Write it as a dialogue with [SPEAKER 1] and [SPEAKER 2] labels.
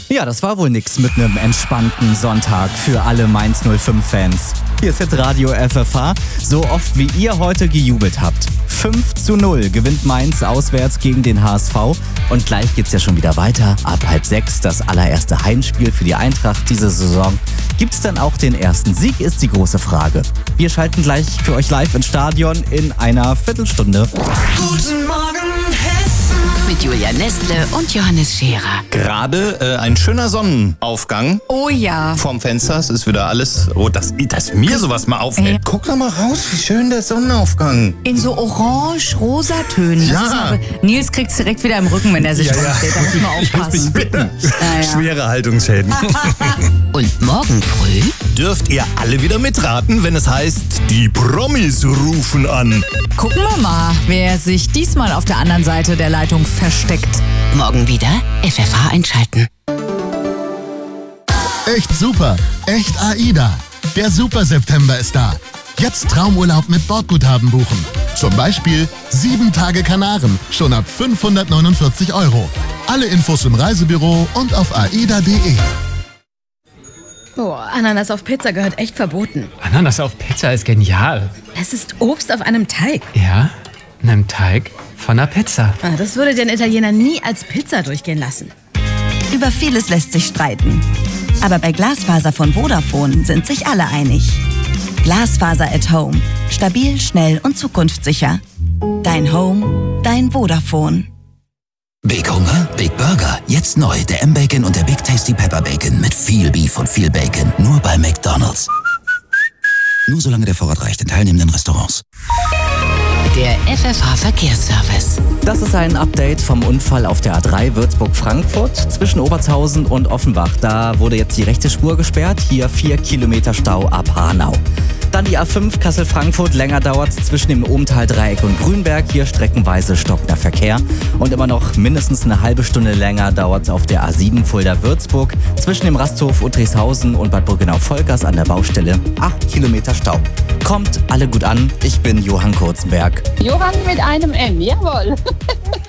[SPEAKER 1] Ja, das war wohl nix mit einem entspannten Sonntag für alle Mainz 05-Fans. Hier ist jetzt Radio FFH, so oft wie ihr heute gejubelt habt. 5:0 gewinnt Mainz auswärts gegen den HSV und gleich geht's ja schon wieder weiter. Ab 5:30 das allererste Heimspiel für die Eintracht diese Saison. Gibt's dann auch den ersten Sieg, ist die große Frage. Wir schalten gleich für euch live ins Stadion in einer Viertelstunde.
[SPEAKER 2] Guten Morgen, Hessen.
[SPEAKER 3] Mit Julia Nestle und Johannes Scherer.
[SPEAKER 4] Gerade ein schöner Sonnenaufgang.
[SPEAKER 3] Oh ja.
[SPEAKER 4] Vorm Fenster, es ist wieder alles. Oh, dass mir sowas mal auffällt. Guck doch mal raus, wie schön der Sonnenaufgang.
[SPEAKER 3] In so orange-rosa Tönen.
[SPEAKER 4] Ja.
[SPEAKER 3] Nils kriegt's direkt wieder im Rücken, wenn er sich rumsteht. Da muss man aufpassen.
[SPEAKER 4] Schwere Haltungsschäden.
[SPEAKER 3] Und morgen früh
[SPEAKER 4] Dürft ihr alle wieder mitraten, wenn es heißt, die Promis rufen an.
[SPEAKER 5] Gucken wir mal, wer sich diesmal auf der anderen Seite der Leitung versteckt.
[SPEAKER 3] morgen wieder FFH einschalten.
[SPEAKER 6] Echt super, echt AIDA. Der Super September ist da. Jetzt Traumurlaub mit Bordguthaben buchen. Zum Beispiel 7 Tage Kanaren, schon ab 549 €. Alle Infos im Reisebüro und auf aida.de.
[SPEAKER 7] Oh, Ananas auf Pizza gehört echt verboten.
[SPEAKER 8] Ananas auf Pizza ist genial.
[SPEAKER 7] Es ist Obst auf einem Teig.
[SPEAKER 8] Ja, einem Teig von einer Pizza.
[SPEAKER 7] Das würde den Italiener nie als Pizza durchgehen lassen.
[SPEAKER 9] Über vieles lässt sich streiten. Aber bei Glasfaser von Vodafone sind sich alle einig. Glasfaser at Home. Stabil, schnell und zukunftssicher. Dein Home, dein Vodafone.
[SPEAKER 10] Big Hunger, Big Burger. Jetzt neu der M-Bacon und der Big Tasty Pepper Bacon mit viel Beef und viel Bacon. Nur bei McDonald's. Nur solange der Vorrat reicht in teilnehmenden Restaurants.
[SPEAKER 3] Der FFH Verkehrsservice.
[SPEAKER 1] Das ist ein Update vom Unfall auf der A3 Würzburg-Frankfurt zwischen Obertshausen und Offenbach. Da wurde jetzt die rechte Spur gesperrt, hier 4 Kilometer Stau ab Hanau. Dann die A5 Kassel-Frankfurt, länger dauert zwischen dem Obental-Dreieck und Grünberg, hier streckenweise stockender Verkehr. Und immer noch mindestens eine halbe Stunde länger dauert es auf der A7 Fulda-Würzburg zwischen dem Rasthof Uttrichshausen und Bad Burgenau-Volkers an der Baustelle. 8 Kilometer Stau. Kommt alle gut an, ich bin Johann Kurzenberg.
[SPEAKER 11] Johann mit einem M, jawohl.